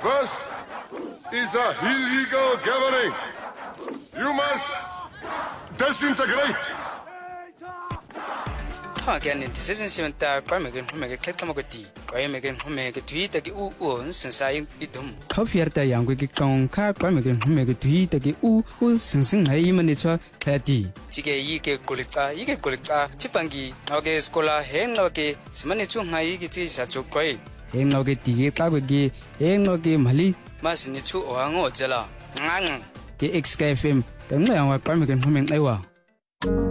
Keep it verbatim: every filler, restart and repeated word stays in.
This is a illegal gathering. You must disintegrate. Again, this isn't seven that Pramagan Homega Katamagati, Pramagan Homega to eat the U owns and saying it. Hopierta young wicked car Pramagan Homega to eat the U who sensing Haimanitua Kati. Tige Ike Kulika, Ike Kulika, Chipangi, Noge Scola, Henoge, Smanitu Haigiti Sachukway, Henoge Tige Kagagi, Henoge Mali, Masinitu or Ango Jella, Nang, the X K F M, the Pramagan Homing Ewa.